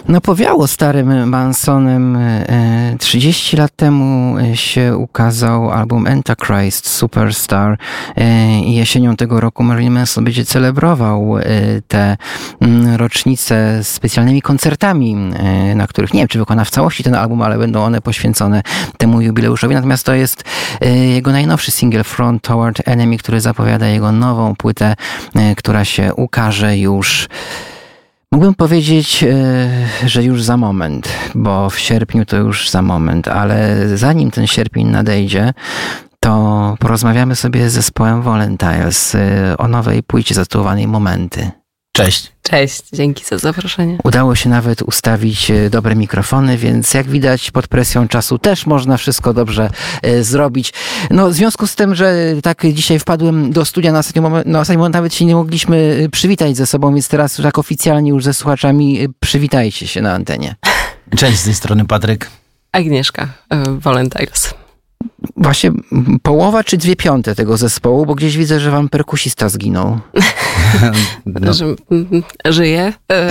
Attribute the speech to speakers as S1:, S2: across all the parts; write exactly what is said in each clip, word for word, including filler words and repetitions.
S1: No powiało starym Mansonem. trzydzieści lat temu się ukazał album Antichrist Superstar i jesienią tego roku Marilyn Manson będzie celebrował te rocznice specjalnymi koncertami, na których nie wiem, czy wykona w całości ten album, ale będą one poświęcone temu jubileuszowi. Natomiast to jest jego najnowszy single Front Toward Enemy, który zapowiada jego nową płytę, która się ukaże już, mógłbym powiedzieć, że już za moment, bo w sierpniu to już za moment, ale zanim ten sierpień nadejdzie, to porozmawiamy sobie z zespołem Volentiles o nowej płycie zatytułowanej Momenty.
S2: Cześć.
S3: Cześć, dzięki za zaproszenie.
S1: Udało się nawet ustawić dobre mikrofony, więc jak widać pod presją czasu też można wszystko dobrze e, zrobić. No w związku z tym, że tak dzisiaj wpadłem do studia na ostatni moment, na ostatni moment nawet się nie mogliśmy przywitać ze sobą, więc teraz tak oficjalnie już ze słuchaczami przywitajcie się na antenie.
S2: Cześć, z tej strony Patryk.
S3: Agnieszka, Volentiles.
S1: Właśnie połowa czy dwie piąte tego zespołu, bo gdzieś widzę, że wam perkusista zginął.
S3: No. Ży, żyje.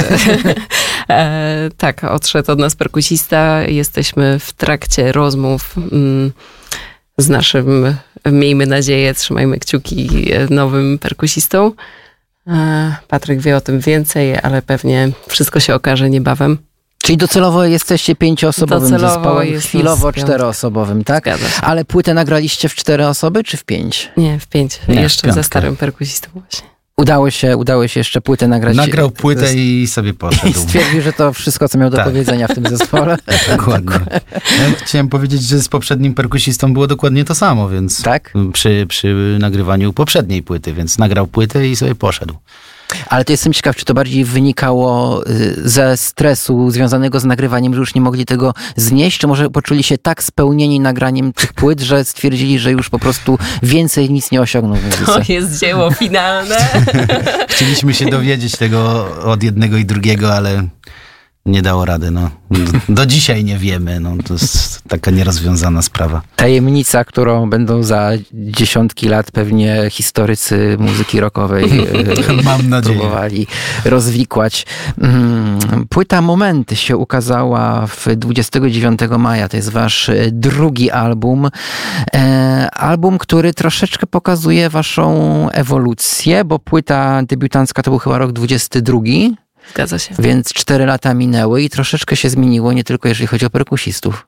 S3: e, tak, odszedł od nas perkusista. Jesteśmy w trakcie rozmów mm, z naszym, miejmy nadzieję, trzymajmy kciuki, nowym perkusistą. E, Patryk wie o tym więcej, ale pewnie wszystko się okaże niebawem.
S1: Czyli docelowo jesteście pięcioosobowym
S3: docelowo
S1: zespołem, chwilowo czteroosobowym, tak?
S3: Zgadza się.
S1: Ale płytę nagraliście w cztery osoby, czy w pięć?
S3: Nie, w pięć.
S2: Nie,
S3: Jeszcze
S2: w
S3: ze starym perkusistą właśnie.
S1: Udało się, udało się jeszcze płytę nagrać.
S2: Nagrał płytę i sobie poszedł.
S1: I stwierdził, że to wszystko, co miał do
S2: tak.
S1: powiedzenia w tym zespole.
S2: Dokładnie. Ja chciałem powiedzieć, że z poprzednim perkusistą było dokładnie to samo, więc
S1: tak?
S2: przy, przy nagrywaniu poprzedniej płyty, więc nagrał płytę i sobie poszedł.
S1: Ale to jestem ciekaw, czy to bardziej wynikało ze stresu związanego z nagrywaniem, że już nie mogli tego znieść, czy może poczuli się tak spełnieni nagraniem tych płyt, że stwierdzili, że już po prostu więcej nic nie osiągną w muzyce.
S3: To jest dzieło finalne.
S2: Chcieliśmy się dowiedzieć tego od jednego i drugiego, ale nie dało rady. No. Do dzisiaj nie wiemy. No. To jest taka nierozwiązana sprawa.
S1: Tajemnica, którą będą za dziesiątki lat pewnie historycy muzyki rockowej
S2: Mam nadzieję.
S1: próbowali rozwikłać. Płyta Momenty się ukazała w dwudziestego dziewiątego maja. To jest wasz drugi album. Album, który troszeczkę pokazuje waszą ewolucję, bo płyta debiutancka to był chyba rok dwudziesty drugi.
S3: Zgadza się.
S1: Więc cztery lata minęły i troszeczkę się zmieniło, nie tylko jeżeli chodzi o perkusistów.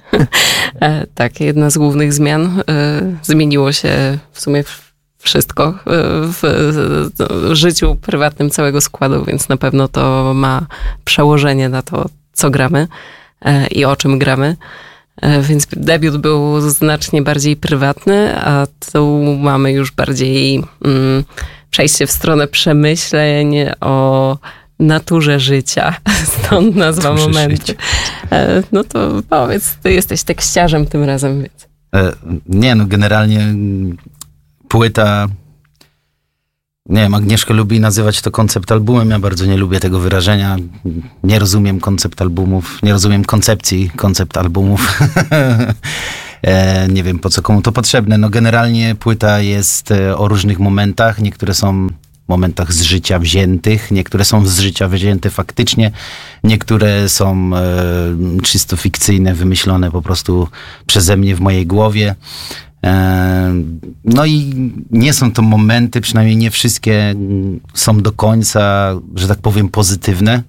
S3: e, tak, jedna z głównych zmian. E, zmieniło się w sumie wszystko e, w, w życiu prywatnym całego składu, więc na pewno to ma przełożenie na to, co gramy e, i o czym gramy. E, więc debiut był znacznie bardziej prywatny, a tu mamy już bardziej mm, przejście w stronę przemyśleń o naturze życia, stąd nazwa Momenty. No to powiedz, ty jesteś tekściarzem tym razem, więc.
S2: E, nie, no generalnie płyta, nie wiem, Agnieszka lubi nazywać to koncept albumem, ja bardzo nie lubię tego wyrażenia, nie rozumiem koncept albumów, nie rozumiem koncepcji koncept albumów. e, nie wiem, po co komu to potrzebne. No generalnie płyta jest o różnych momentach, niektóre są momentach z życia wziętych, niektóre są z życia wzięte faktycznie, niektóre są e, czysto fikcyjne, wymyślone po prostu przeze mnie w mojej głowie. E, no i nie są to momenty, przynajmniej nie wszystkie są do końca, że tak powiem, pozytywne.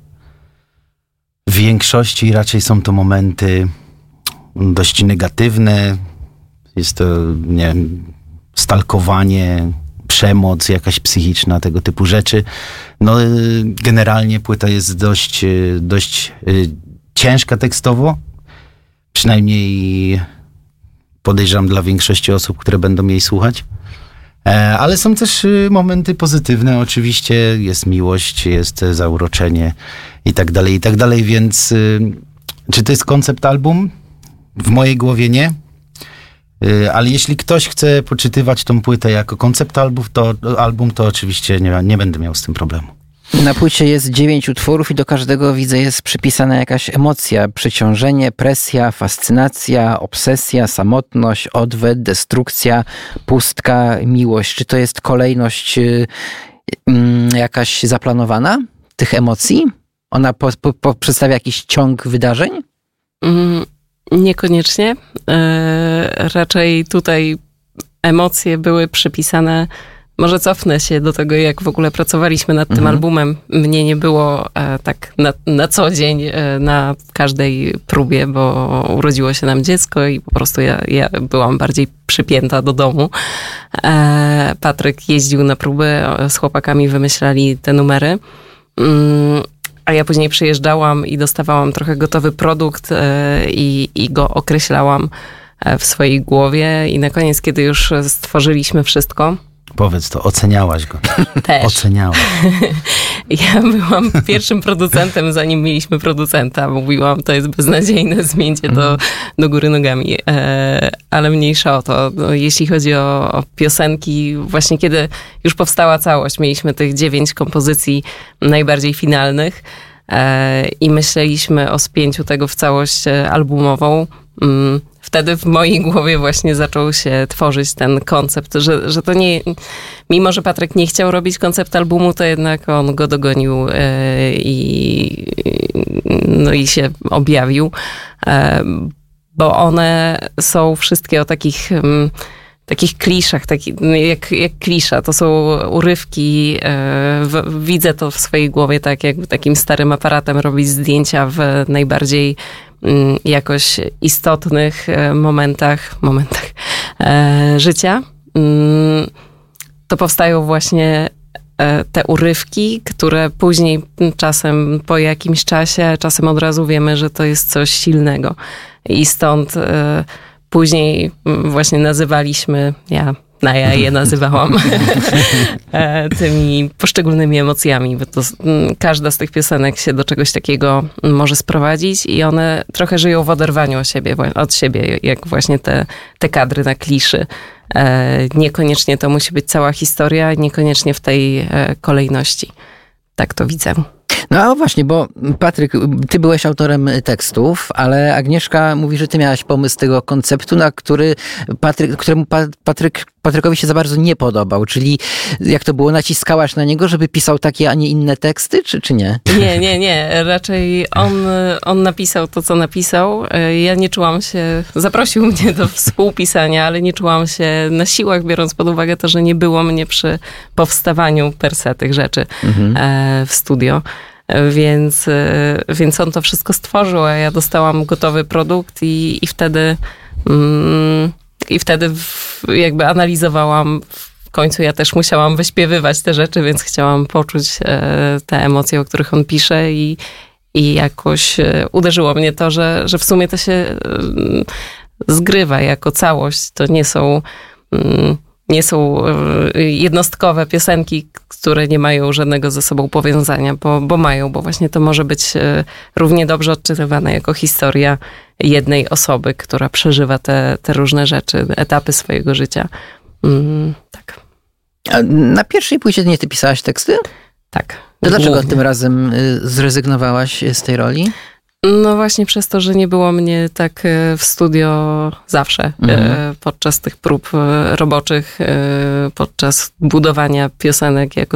S2: W większości raczej są to momenty dość negatywne. Jest to, nie wiem, stalkowanie, przemoc jakaś psychiczna, tego typu rzeczy. No generalnie płyta jest dość, dość ciężka tekstowo. Przynajmniej podejrzewam dla większości osób, które będą jej słuchać. Ale są też momenty pozytywne. Oczywiście jest miłość, jest zauroczenie i tak dalej, i tak dalej. Więc czy to jest koncept album? W mojej głowie nie. Ale jeśli ktoś chce poczytywać tą płytę jako koncept album, to, album, to oczywiście nie, nie będę miał z tym problemu.
S1: Na płycie jest dziewięć utworów i do każdego, widzę, jest przypisana jakaś emocja. Przeciążenie, presja, fascynacja, obsesja, samotność, odwet, destrukcja, pustka, miłość. Czy to jest kolejność y, y, jakaś zaplanowana tych emocji? Ona po, po, po przedstawia jakiś ciąg wydarzeń?
S3: Mm, niekoniecznie. E, raczej tutaj emocje były przypisane. Może cofnę się do tego, jak w ogóle pracowaliśmy nad tym
S1: Mhm.
S3: albumem. Mnie nie było e, tak na, na co dzień, e, na każdej próbie, bo urodziło się nam dziecko i po prostu ja, ja byłam bardziej przypięta do domu. E, Patryk jeździł na próby, e, z chłopakami wymyślali te numery. Mm, a ja później przyjeżdżałam i dostawałam trochę gotowy produkt e, i, i go określałam e, w swojej głowie. I na koniec, kiedy już stworzyliśmy wszystko,
S2: Powiedz to, oceniałaś go.
S3: też.
S2: Oceniałaś.
S3: Ja byłam pierwszym producentem, zanim mieliśmy producenta. Mówiłam, to jest beznadziejne, zmieńcie to do góry nogami. E, ale mniejsza o to. No, jeśli chodzi o, o piosenki, właśnie kiedy już powstała całość, mieliśmy tych dziewięć kompozycji najbardziej finalnych e, i myśleliśmy o spięciu tego w całość albumową. Mm, Wtedy w mojej głowie właśnie zaczął się tworzyć ten koncept, że, że to nie... Mimo, że Patryk nie chciał robić koncept albumu, to jednak on go dogonił e, i, no i się objawił, e, bo one są wszystkie o takich... m, takich kliszach, taki, jak, jak klisza. To są urywki. E, w, widzę to w swojej głowie, tak jak takim starym aparatem robić zdjęcia w najbardziej m, jakoś istotnych e, momentach, momentach e, życia. Mm, to powstają właśnie e, te urywki, które później czasem po jakimś czasie, czasem od razu wiemy, że to jest coś silnego. I stąd e, później właśnie nazywaliśmy, ja, no ja je nazywałam tymi poszczególnymi emocjami, bo to każda z tych piosenek się do czegoś takiego może sprowadzić i one trochę żyją w oderwaniu od siebie, od siebie jak właśnie te, te kadry na kliszy. Niekoniecznie to musi być cała historia, niekoniecznie w tej kolejności. Tak to widzę.
S1: No właśnie, bo Patryk, ty byłeś autorem tekstów, ale Agnieszka mówi, że ty miałaś pomysł tego konceptu, na który Patryk, któremu Patryk, Patrykowi się za bardzo nie podobał. Czyli jak to było, naciskałaś na niego, żeby pisał takie, a nie inne teksty, czy, czy nie?
S3: Nie, nie, nie. Raczej on, on napisał to, co napisał. Ja nie czułam się, zaprosił mnie do współpisania, ale nie czułam się na siłach, biorąc pod uwagę to, że nie było mnie przy powstawaniu per se tych rzeczy mhm. w studio. Więc, więc on to wszystko stworzył, a ja dostałam gotowy produkt i, i wtedy mm, i wtedy w, jakby analizowałam. W końcu ja też musiałam wyśpiewywać te rzeczy, więc chciałam poczuć e, te emocje, o których on pisze i, i jakoś e, uderzyło mnie to, że, że w sumie to się e, zgrywa jako całość. To nie są... Mm, nie są jednostkowe piosenki, które nie mają żadnego ze sobą powiązania, bo, bo mają, bo właśnie to może być równie dobrze odczytywane jako historia jednej osoby, która przeżywa te, te różne rzeczy, etapy swojego życia. Mm, tak.
S1: A na pierwszej płycie nie ty pisałaś teksty?
S3: Tak.
S1: To dlaczego
S3: Głównie.
S1: tym razem zrezygnowałaś z tej roli?
S3: No właśnie przez to, że nie było mnie tak w studio zawsze. Mhm. Podczas tych prób roboczych, podczas budowania piosenek jako